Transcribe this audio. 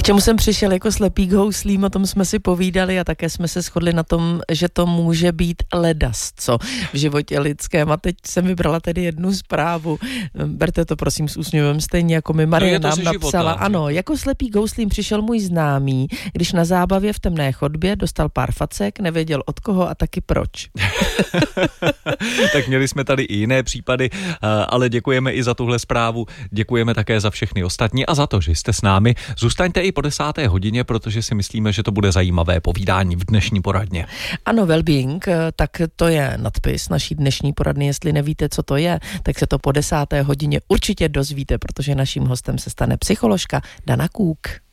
čemu jsem přišel jako slepý k houslím, o tom jsme si povídali a také jsme se shodli na tom, že to může být ledasco v životě lidském. A teď jsem vybrala tedy jednu zprávu. Berte to prosím s úsměvem, stejně jako mi Marie nám napsala. Ano, jako slepý k houslím přišel můj známý, když na zábavě v temné chodbě dostal pár facek, nevěděl od koho a taky proč. Tak měli jsme tady i jiné případy, ale děkujeme i za tuhle zprávu, děkujeme také za všechny ostatní a za to, že jste s námi. Zůstaňte i po 10. hodině, protože si myslíme, že to bude zajímavé povídání v dnešní poradně. Ano, wellbeing, tak to je nadpis naší dnešní poradny. Jestli nevíte, co to je, tak se to po 10. hodině určitě dozvíte, protože naším hostem se stane psycholožka Dana Kůk.